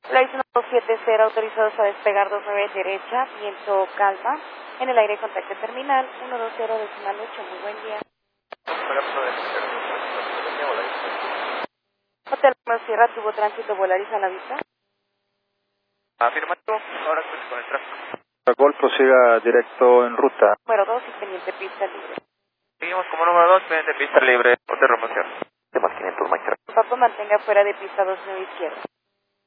Flight 170 autorizados a despegar 29 derecha, viento calma, en el aire contacto terminal 120.8, muy buen día. Hotel Sierra, tuvo tránsito Volaris a la vista. Afirmativo, ahora estoy con el tráfico. Gol prosiga directo en ruta. Número 2 y pendiente pista libre. Seguimos como número 2, pendiente pista libre, Hotel Romoción. Papo mantenga fuera de pista 29 izquierda.